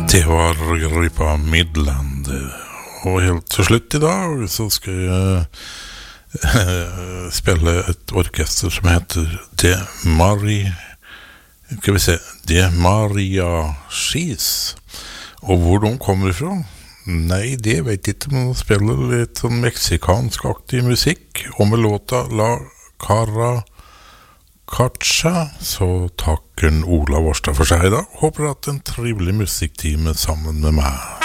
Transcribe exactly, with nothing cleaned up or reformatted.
Det var Gruppa Midland. Og helt til slutt i dag så skal jeg eh, spille et orkester som heter De Mari Skal vi se De Mariachis. Og hvor de kommer fra? Nei, det vet jeg ikke, men de spiller litt sånn meksikansk-aktig musikk. Og med låta La Cara Kacha, så takker Ola Vorstad for seg da. Håper at en trivelig musikktime sammen med meg.